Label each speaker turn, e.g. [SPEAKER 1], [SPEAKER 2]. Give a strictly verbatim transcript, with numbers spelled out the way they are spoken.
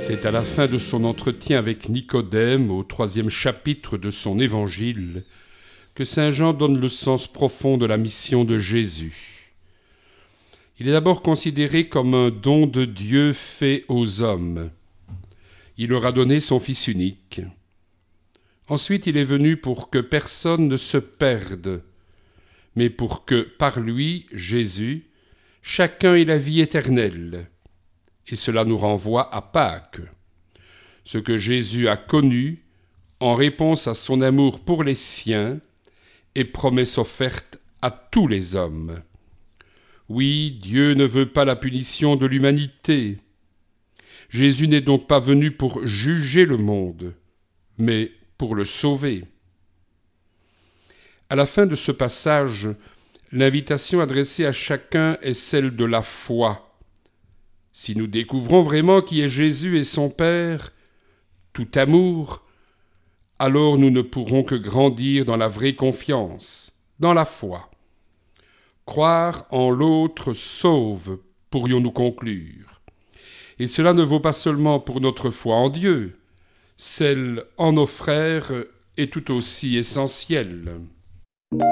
[SPEAKER 1] C'est à la fin de son entretien avec Nicodème, au troisième chapitre de son évangile, que saint Jean donne le sens profond de la mission de Jésus. Il est d'abord considéré comme un don de Dieu fait aux hommes. Il leur a donné son Fils unique. Ensuite, il est venu pour que personne ne se perde, mais pour que, par lui, Jésus, chacun ait la vie éternelle. Et cela nous renvoie à Pâques, ce que Jésus a connu en réponse à son amour pour les siens et promesse offerte à tous les hommes. Oui, Dieu ne veut pas la punition de l'humanité. Jésus n'est donc pas venu pour juger le monde, mais pour le sauver. À la fin de ce passage, l'invitation adressée à chacun est celle de la foi. Si nous découvrons vraiment qui est Jésus et son Père, tout amour, alors nous ne pourrons que grandir dans la vraie confiance, dans la foi. Croire en l'autre sauve, pourrions-nous conclure. Et cela ne vaut pas seulement pour notre foi en Dieu, celle en nos frères est tout aussi essentielle.